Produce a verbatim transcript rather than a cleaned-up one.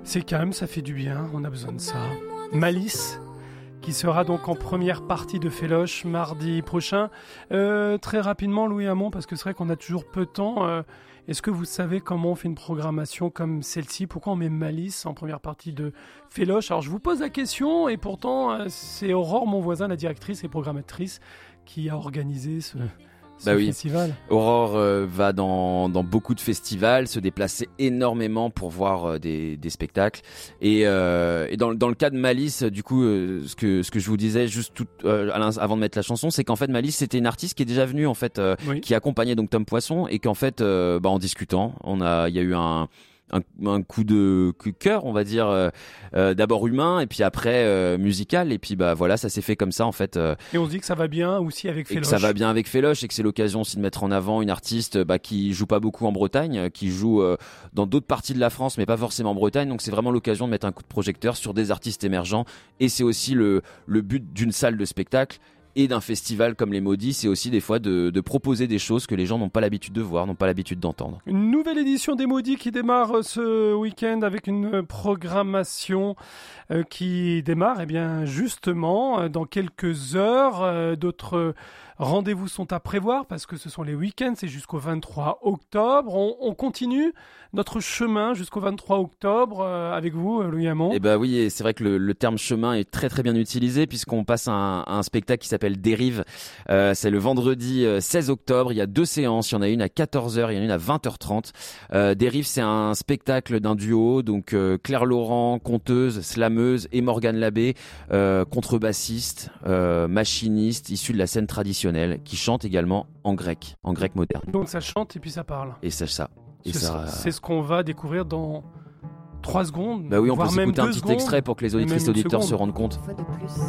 C'est calme, ça fait du bien, on a besoin de ça. Malice, qui sera donc en première partie de Féloche mardi prochain. Euh, très rapidement, Louis Hamon, parce que c'est vrai qu'on a toujours peu de temps. Euh, est-ce que vous savez comment on fait une programmation comme celle-ci ? Pourquoi on met Malice en première partie de Féloche ? Alors je vous pose la question, et pourtant euh, c'est Aurore, mon voisin, la directrice et programmatrice, qui a organisé ce... Bah oui. Festival. Aurore euh, va dans, dans beaucoup de festivals, se déplacer énormément pour voir euh, des, des spectacles. Et, euh, et dans, dans le cas de Malice, du coup, euh, ce que ce que je vous disais juste tout, euh, avant de mettre la chanson, c'est qu'en fait Malice c'était une artiste qui est déjà venue en fait, euh, oui. qui accompagnait donc Tom Poisson, et qu'en fait, euh, bah, en discutant, on a, il y a eu un Un, un coup de cœur, on va dire, euh, euh, d'abord humain et puis après euh, musical, et puis bah voilà, ça s'est fait comme ça en fait. Euh, et on se dit que ça va bien aussi avec Féloche. Et que ça va bien avec Féloche, et que c'est l'occasion aussi de mettre en avant une artiste bah, qui joue pas beaucoup en Bretagne, qui joue euh, dans d'autres parties de la France, mais pas forcément en Bretagne. Donc c'est vraiment l'occasion de mettre un coup de projecteur sur des artistes émergents, et c'est aussi le le but d'une salle de spectacle et d'un festival comme les Maudits, c'est aussi des fois de, de proposer des choses que les gens n'ont pas l'habitude de voir, n'ont pas l'habitude d'entendre. Une nouvelle édition des Maudits qui démarre ce week-end avec une programmation euh, qui démarre eh bien, justement dans quelques heures. Euh, d'autres rendez-vous sont à prévoir parce que ce sont les week-ends, c'est jusqu'au vingt-trois octobre. On, on continue notre chemin jusqu'au vingt-trois octobre euh, avec vous, Louis Hamon. Eh ben oui, et c'est vrai que le, le terme chemin est très très bien utilisé, puisqu'on passe à un, à un spectacle qui s'appelle Dérive. Euh, c'est le vendredi seize octobre. Il y a deux séances. Il y en a une à quatorze heures, il y en a une à vingt heures trente. Euh, Dérive, c'est un spectacle d'un duo, donc euh, Claire Laurent, conteuse, slameuse, et Morgane Labbé, euh, contrebassiste, euh, machiniste, issue de la scène traditionnelle, qui chante également en grec, en grec moderne. Donc ça chante et puis ça parle. Et ça, ça. Et c'est, ça... c'est ce qu'on va découvrir dans trois secondes. Bah oui, on voire peut même s'écouter un petit secondes, extrait pour que les auditrices et auditeurs se rendent compte.